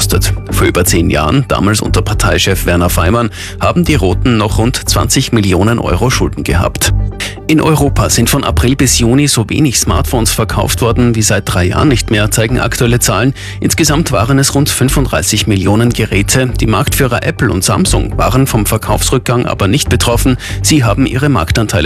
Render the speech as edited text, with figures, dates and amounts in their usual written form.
gekostet. Vor über 10 Jahren, damals unter Parteichef Werner Faymann, haben die Roten noch rund 20 Millionen Euro Schulden gehabt. In Europa sind von April bis Juni so wenig Smartphones verkauft worden wie seit 3 Jahren nicht mehr, zeigen aktuelle Zahlen. Insgesamt waren es rund 35 Millionen Geräte. Die Marktführer Apple und Samsung waren vom Verkaufsrückgang aber nicht betroffen. Sie haben ihre Marktanteile